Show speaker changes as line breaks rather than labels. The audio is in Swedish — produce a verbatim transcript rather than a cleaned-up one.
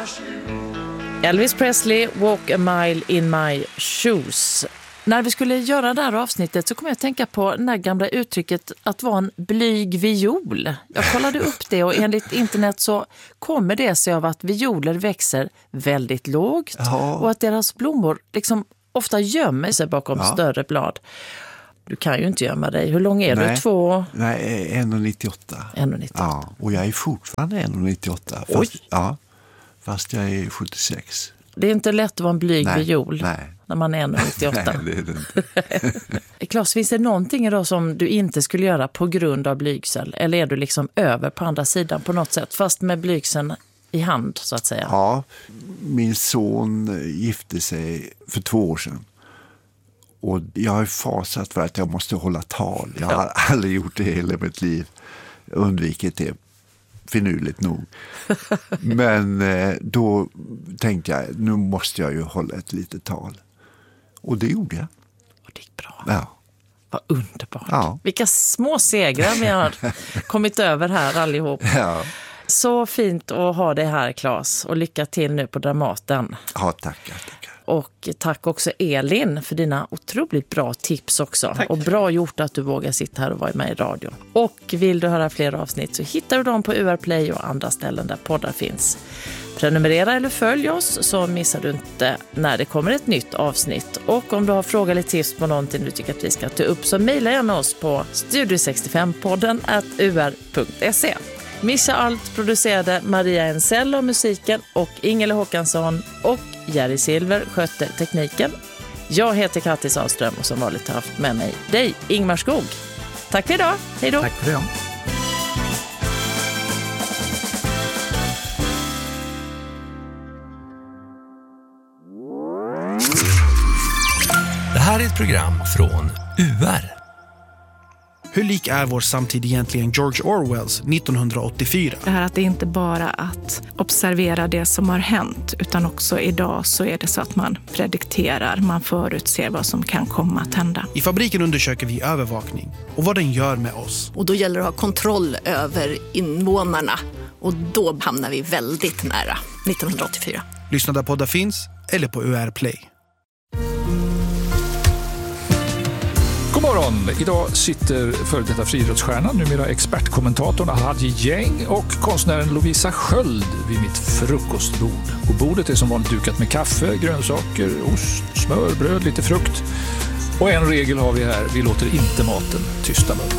Elvis Presley, Walk a Mile in My Shoes. När vi skulle göra det här avsnittet så kom jag att tänka på det här gamla uttrycket att vara en blyg viol. Jag kollade upp det och enligt internet så kommer det sig av att violer växer väldigt lågt ja. och att deras blommor liksom ofta gömmer sig bakom ja. större blad. Du kan ju inte gömma dig. Hur lång är
Nej.
du? Två?
Nej, en komma nittioåtta.
en komma nittioåtta.
Ja, och jag är fortfarande en komma nittioåtta. Fast,
Oj!
Ja, fast jag är sjuttiosex.
Det är inte lätt att vara en blyg
nej,
viol
nej.
när man är en komma nittioåtta.
Nej, det är det inte.
Claes, finns det någonting idag som du inte skulle göra på grund av blygsel? Eller är du liksom över på andra sidan på något sätt, fast med blygseln i hand så att säga?
Ja, min son gifte sig för två år sedan. Och jag har fasat för att jag måste hålla tal. Jag har ja. aldrig gjort det i hela mitt liv. Undvikit det finurligt nog. Men eh, då tänkte jag, nu måste jag ju hålla ett litet tal. Och det gjorde jag.
Och det gick bra.
Ja.
Vad underbart.
Ja.
Vilka små segrar vi har kommit över här allihop.
Ja.
Så fint att ha dig här, Claes. Och lycka till nu på Dramaten.
Ja, tackar, tackar.
Och tack också Elin för dina otroligt bra tips också.
Tack.
Och bra gjort att du vågar sitta här och vara med i radio. Och vill du höra fler avsnitt så hittar du dem på U R Play och andra ställen där poddar finns. Prenumerera eller följ oss så missar du inte när det kommer ett nytt avsnitt. Och om du har frågor eller tips på någonting du tycker att vi ska ta upp så mejla gärna oss på studio sextiofem podden at u r punkt se. Mischa Alt producerade Maria Ensell och musiken och Ingela Håkansson och Jerry Silver skötte tekniken. Jag heter Kattis Sahlström och som vanligt har haft med mig dig, Ingmar Skog. Tack för idag. Hej då.
Tack för det.
Det här är ett program från U R.
Hur lik är vår samtid egentligen George Orwells nittonhundraåttiofyra?
Det här att det inte bara att observera det som har hänt utan också idag så är det så att man predikterar, man förutser vad som kan komma att hända.
I Fabriken undersöker vi övervakning och vad den gör med oss.
Och då gäller det att ha kontroll över invånarna och då hamnar vi väldigt nära nittonhundraåttiofyra.
Lyssna där poddar finns eller på U R Play.
God morgon! Idag sitter före detta friidrottsstjärnan, numera expertkommentatorn Hadji Gäng och konstnären Lovisa Sköld vid mitt frukostbord. Och bordet är som vanligt dukat med kaffe, grönsaker, ost, smör, bröd, lite frukt. Och en regel har vi här, vi låter inte maten tysta mun.